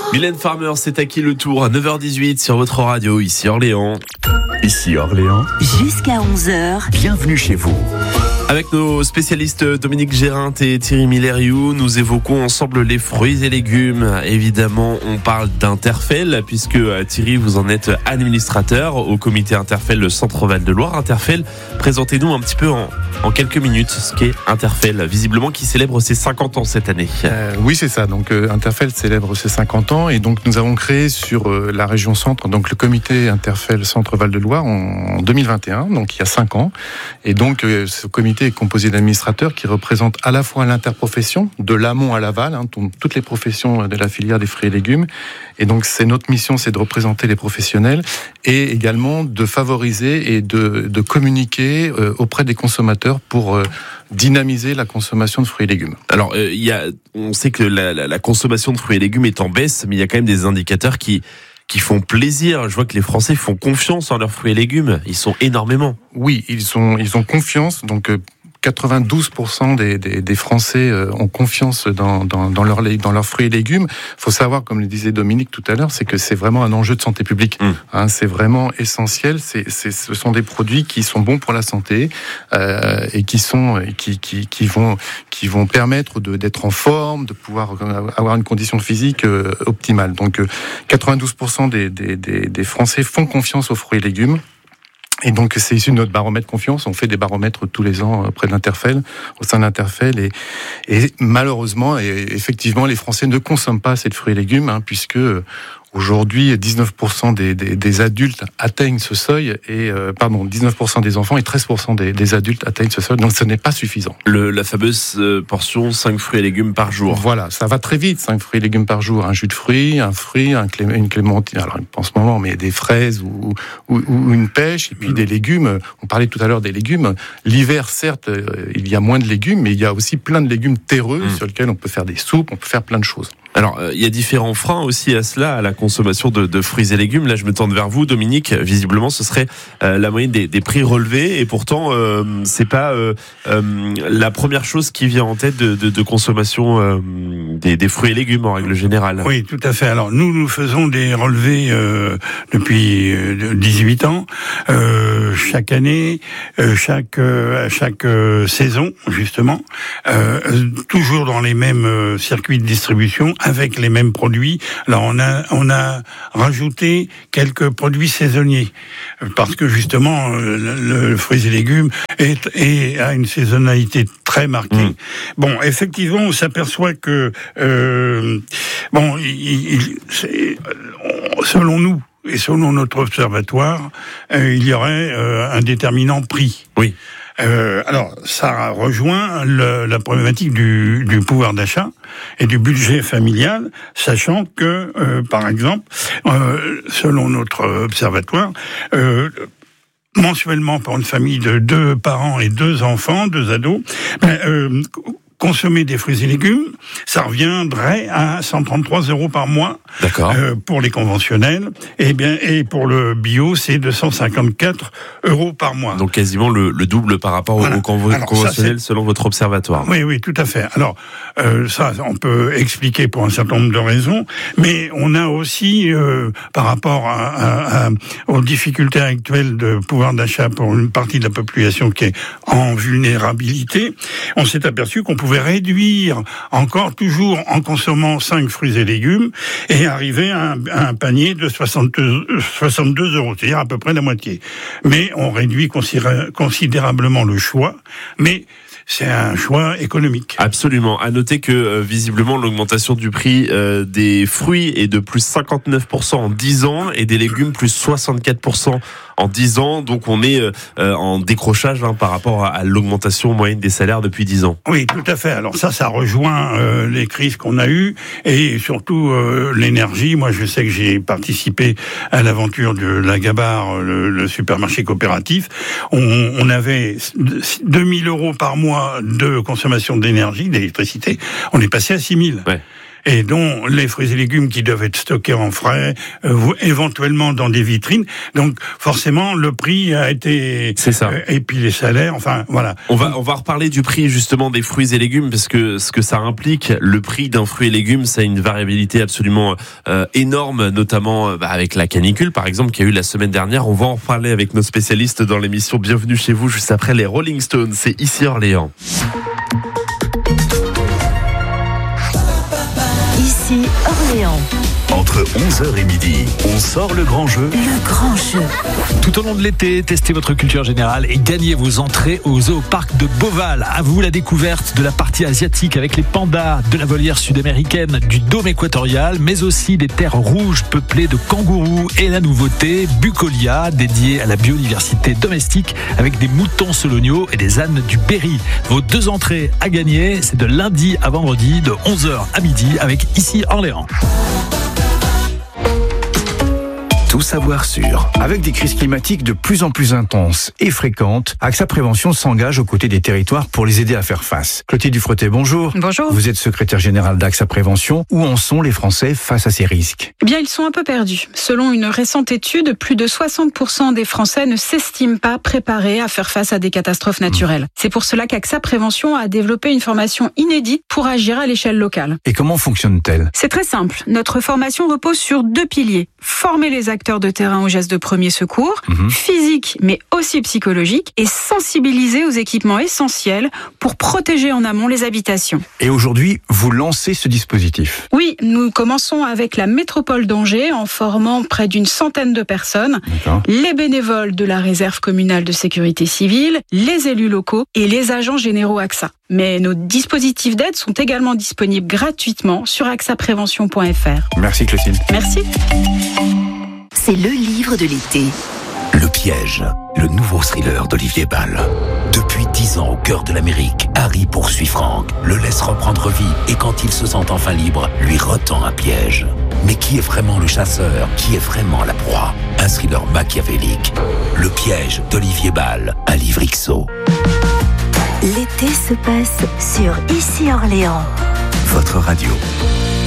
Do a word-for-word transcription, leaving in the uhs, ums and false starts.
Mylène Farmer, c'est à qui le tour à neuf heures dix-huit sur votre radio, ici Orléans. Ici Orléans. Jusqu'à onze heures. Bienvenue chez vous. Avec nos spécialistes Dominique Gérint et Thierry Milleriou, nous évoquons ensemble les fruits et légumes. Évidemment, on parle d'Interfel, puisque Thierry, vous en êtes administrateur au comité Interfel le Centre Val de Loire. Interfel, présentez-nous un petit peu en, en quelques minutes ce qu'est Interfel, visiblement qui célèbre ses cinquante ans cette année. Euh, oui, c'est ça. Donc euh, Interfel célèbre ses cinquante ans et donc nous avons créé sur euh, la région centre, donc le comité Interfel Centre Val de Loire en, en deux mille vingt et un, donc il y a cinq ans. Et donc euh, ce comité est composé d'administrateurs qui représentent à la fois l'interprofession, de l'amont à l'aval, hein, toutes les professions de la filière des fruits et légumes. Et donc, c'est notre mission, c'est de représenter les professionnels et également de favoriser et de, de communiquer euh, auprès des consommateurs pour euh, dynamiser la consommation de fruits et légumes. Alors, euh, il y a, on sait que la, la, la consommation de fruits et légumes est en baisse, mais il y a quand même des indicateurs qui qui font plaisir. Je vois que les Français font confiance en leurs fruits et légumes. Ils sont énormément. Oui, ils ont, ils ont confiance. Donc, euh, quatre-vingt-douze pour cent des, des, des Français ont confiance dans, dans, dans, leurs, dans leurs fruits et légumes. Il faut savoir, comme le disait Dominique tout à l'heure, c'est que c'est vraiment un enjeu de santé publique. Mmh. Hein, c'est vraiment essentiel. C'est, c'est, ce sont des produits qui sont bons pour la santé euh, et qui, sont, qui, qui, qui, vont, qui vont permettre de, d'être en forme, de pouvoir avoir une condition physique euh, optimale. Donc, euh, quatre-vingt-douze pour cent des, des, des, des Français font confiance aux fruits et légumes. Et donc, c'est issu de notre baromètre confiance. On fait des baromètres tous les ans auprès d'Interfel, au sein d'Interfel. Et, et malheureusement, et effectivement, les Français ne consomment pas assez de fruits et légumes, hein, puisque aujourd'hui, dix-neuf pour cent des, des, des adultes atteignent ce seuil, et euh, pardon, dix-neuf pour cent des enfants et treize pour cent des, des adultes atteignent ce seuil. Donc, ce n'est pas suffisant. Le, la fameuse portion cinq fruits et légumes par jour. Voilà, ça va très vite, cinq fruits et légumes par jour. Un jus de fruits, un fruit, un clé, une clémentine, alors en ce moment, mais des fraises ou, ou, ou une pêche, et puis mmh. des légumes. On parlait tout à l'heure des légumes. L'hiver, certes, il y a moins de légumes, mais il y a aussi plein de légumes terreux mmh. sur lesquels on peut faire des soupes, on peut faire plein de choses. Alors, euh, il y a différents freins aussi à cela, à la consommation de, de fruits et légumes. Là, je me tourne vers vous, Dominique. Visiblement, ce serait euh, la moyenne des, des prix relevés, et pourtant, euh, c'est pas euh, euh, la première chose qui vient en tête de, de, de consommation euh, des, des fruits et légumes en règle générale. Oui, tout à fait. Alors, nous, nous faisons des relevés euh, depuis euh, dix-huit ans, euh, chaque année, euh, chaque euh, chaque euh, saison, justement, euh, toujours dans les mêmes euh, circuits de distribution, avec les mêmes produits. Alors on a on a rajouté quelques produits saisonniers parce que justement le, le fruits et légumes est, est a une saisonnalité très marquée. Mmh. Bon, effectivement, on s'aperçoit que euh, bon, il, il, c'est, selon nous et selon notre observatoire, euh, il y aurait euh, un déterminant prix. Oui. Euh, alors, ça rejoint le, la problématique du, du pouvoir d'achat et du budget familial, sachant que, euh, par exemple, euh, selon notre observatoire, euh, mensuellement pour une famille de deux parents et deux enfants, deux ados, ben, euh, consommer des fruits et légumes, ça reviendrait à cent trente-trois euros par mois. D'accord. Euh, pour les conventionnels. Et bien, et pour le bio, c'est deux cent cinquante-quatre euros par mois. Donc quasiment le, le double par rapport voilà. au convo- Alors, conventionnel ça, selon votre observatoire. Oui, oui, tout à fait. Alors, euh, ça, on peut expliquer pour un certain nombre de raisons, mais on a aussi, euh, par rapport à, à, à, aux difficultés actuelles de pouvoir d'achat pour une partie de la population qui est en vulnérabilité, on s'est aperçu qu'on pouvait réduire encore toujours en consommant cinq fruits et légumes et arriver à un, à un panier de soixante-deux, soixante-deux euros, c'est-à-dire à peu près la moitié. Mais on réduit considérablement le choix, mais c'est un choix économique. Absolument. À noter que euh, visiblement l'augmentation du prix euh, des fruits est de plus cinquante-neuf pour cent en dix ans et des légumes plus soixante-quatre pour cent en dix ans. Donc on est euh, en décrochage hein, par rapport à, à l'augmentation moyenne des salaires depuis dix ans. Oui, tout à fait. Alors ça, ça rejoint euh, les crises qu'on a eues et surtout euh, l'énergie. Moi, je sais que j'ai participé à l'aventure de la Gabar, le, le supermarché coopératif. On, on avait deux mille euros par mois de consommation d'énergie, d'électricité, on est passé à six mille. Ouais. et dont les fruits et légumes qui doivent être stockés en frais, euh, éventuellement dans des vitrines. Donc forcément, le prix a été... C'est ça. Euh, et puis les salaires, enfin voilà. On va, on va reparler du prix justement des fruits et légumes, parce que ce que ça implique, le prix d'un fruit et légumes, ça a une variabilité absolument euh, énorme, notamment bah, avec la canicule par exemple qu'il y a eu la semaine dernière. On va en parler avec nos spécialistes dans l'émission Bienvenue chez vous, juste après les Rolling Stones. C'est ici Orléans. Ici Orléans. Entre onze heures et midi, on sort le grand jeu. Le grand jeu. Tout au long de l'été, testez votre culture générale et gagnez vos entrées au Zooparc de Beauval. À vous la découverte de la partie asiatique avec les pandas, de la volière sud-américaine, du dôme équatorial, mais aussi des terres rouges peuplées de kangourous et la nouveauté Bucolia, dédiée à la biodiversité domestique avec des moutons soloniaux et des ânes du Berry. Vos deux entrées à gagner, c'est de lundi à vendredi de onze heures à midi avec Ici Orléans. Tout savoir sur. Avec des crises climatiques de plus en plus intenses et fréquentes, AXA Prévention s'engage aux côtés des territoires pour les aider à faire face. Clotilde Dufretet, bonjour. Bonjour. Vous êtes secrétaire générale d'AXA Prévention. Où en sont les Français face à ces risques ? Eh bien, ils sont un peu perdus. Selon une récente étude, plus de soixante pour cent des Français ne s'estiment pas préparés à faire face à des catastrophes naturelles. Mmh. C'est pour cela qu'AXA Prévention a développé une formation inédite pour agir à l'échelle locale. Et comment fonctionne-t-elle ? C'est très simple. Notre formation repose sur deux piliers. Former les acteurs de terrain aux gestes de premier secours, mmh. physique mais aussi psychologique, et sensibiliser aux équipements essentiels pour protéger en amont les habitations. Et aujourd'hui, vous lancez ce dispositif ? Oui, nous commençons avec la métropole d'Angers en formant près d'une centaine de personnes, D'accord. les bénévoles de la réserve communale de sécurité civile, les élus locaux et les agents généraux AXA. Mais nos dispositifs d'aide sont également disponibles gratuitement sur axa prévention point f r. Merci Clotilde. Merci. C'est le livre de l'été. Le piège, le nouveau thriller d'Olivier Bal. Depuis dix ans au cœur de l'Amérique, Harry poursuit Frank, le laisse reprendre vie et quand il se sent enfin libre, lui retend un piège. Mais qui est vraiment le chasseur ? Qui est vraiment la proie ? Un thriller machiavélique. Le piège d'Olivier Bal, un livre X O. L'été se passe sur Ici Orléans. Votre radio.